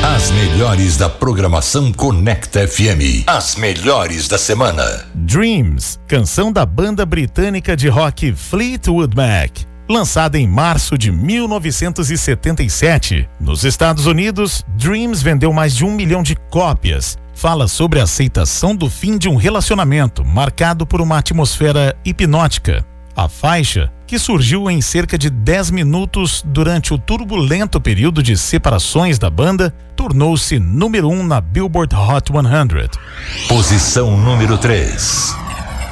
As melhores da programação Conecta FM. As melhores da semana. Dreams, canção da banda britânica de rock Fleetwood Mac. Lançada em março de 1977, nos Estados Unidos, Dreams vendeu mais de 1 milhão de cópias. Fala sobre a aceitação do fim de um relacionamento marcado por uma atmosfera hipnótica. A faixa, que surgiu em cerca de 10 minutos durante o turbulento período de separações da banda, tornou-se número 1 na Billboard Hot 100. Posição número 3.